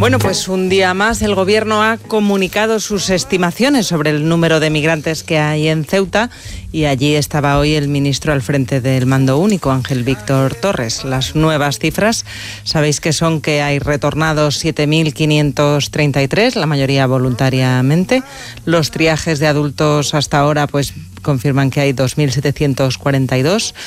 Bueno, pues un día más el Gobierno ha comunicado sus estimaciones sobre el número de migrantes que hay en Ceuta y allí estaba hoy el ministro al frente del Mando Único, Ángel Víctor Torres. Las nuevas cifras, sabéis que son que hay retornados 7.533, la mayoría voluntariamente. Los triajes de adultos hasta ahora pues confirman que hay 2.742.